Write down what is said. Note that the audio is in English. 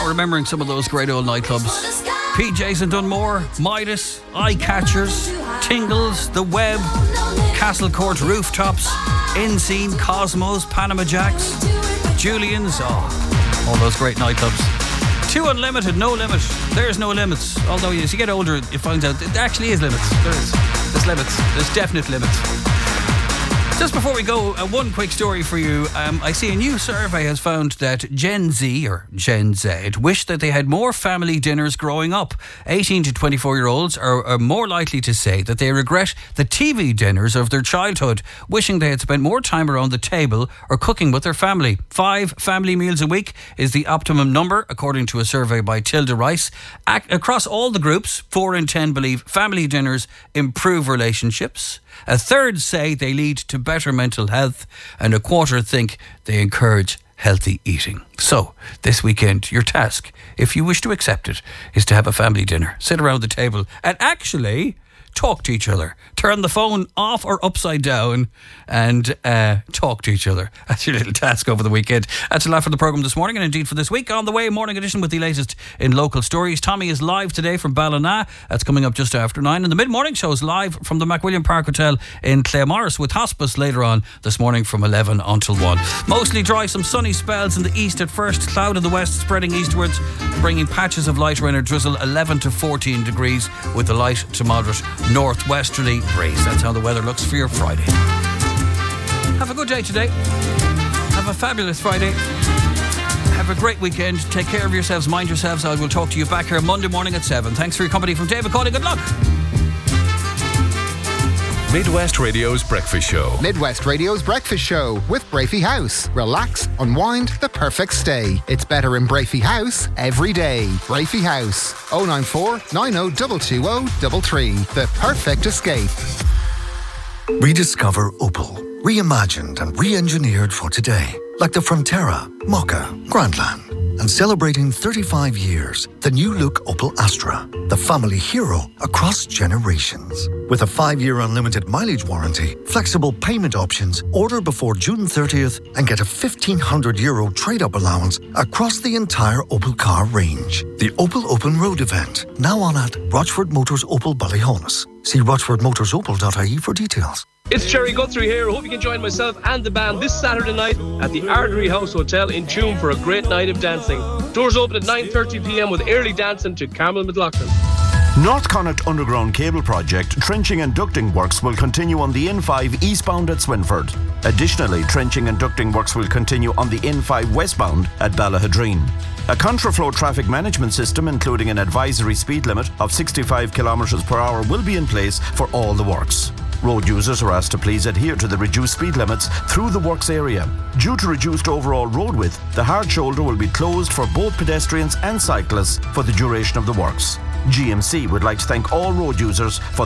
Remembering some of those great old nightclubs. PJ's in Dunmore, Midas, Eye Catchers, Tingles, The Web, Castle Court Rooftops, Inscene, Cosmos, Panama Jacks, Julian's, all those great nightclubs. 2 Unlimited, no limit. There's no limits. Although as you get older, you find out there actually is limits. There's limits. There's definite limits. Just before we go, one quick story for you. I see a new survey has found that Gen Z or Gen Z wish that they had more family dinners growing up. 18 to 24-year-olds are more likely to say that they regret the TV dinners of their childhood, wishing they had spent more time around the table or cooking with their family. 5 family meals a week is the optimum number, according to a survey by Tilda Rice. Across all the groups, 4 in 10 believe family dinners improve relationships. A third say they lead to better mental health, and a quarter think they encourage healthy eating. So, this weekend, your task, if you wish to accept it, is to have a family dinner, sit around the table and actually talk to each other. Turn the phone off or upside down and talk to each other. That's your little task over the weekend. That's a lot for the programme this morning and indeed for this week. On the way, morning edition with the latest in local stories. Tommy is live today from Ballina. That's coming up just after 9. And the mid-morning show is live from the McWilliam Park Hotel in Claremorris with Hospice later on this morning from 11 until 1. Mostly dry, some sunny spells in the east at first. Cloud in the west spreading eastwards, bringing patches of light rain or drizzle. 11 to 14 degrees with the light to moderate northwesterly breeze. That's how the weather looks for your Friday. Have a good day today. Have a fabulous Friday. Have a great weekend. Take care of yourselves. Mind yourselves. I will talk to you back here Monday morning at 7. Thanks for your company from David Cawley. Good luck. Midwest Radio's Breakfast Show. Midwest Radio's Breakfast Show with Brafey House. Relax, unwind, the perfect stay. It's better in Brafey House every day. Brafey House. 094 90 220 The perfect escape. Rediscover Opel. Reimagined and re-engineered for today. Like the Frontera, Mokka, Grandland. And celebrating 35 years, the new look Opel Astra, the family hero across generations. With a 5-year unlimited mileage warranty, flexible payment options, order before June 30th and get a €1,500 trade-up allowance across the entire Opel car range. The Opel Open Road event, now on at Rochford Motors Opel Ballyhonus. See rochfordmotorsopel.ie for details. It's Jerry Guthrie here. I hope you can join myself and the band this Saturday night at the Ardery House Hotel in Tuam for a great night of dancing. Doors open at 9:30pm with early dancing to Carmel McLaughlin. North Connacht Underground Cable Project trenching and ducting works will continue on the N5 eastbound at Swinford. Additionally, trenching and ducting works will continue on the N5 westbound at Ballahadreen. A contraflow traffic management system, including an advisory speed limit of 65 km per hour, will be in place for all the works. Road users are asked to please adhere to the reduced speed limits through the works area. Due to reduced overall road width, the hard shoulder will be closed for both pedestrians and cyclists for the duration of the works. GMC would like to thank all road users for